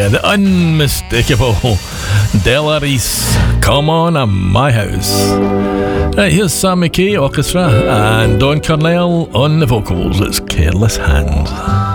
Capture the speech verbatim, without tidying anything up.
Yeah, the unmistakable Della Reese, Come On at My House. Right, here's Sam McKay Orchestra and Don Cornell on the vocals. It's Careless Hands.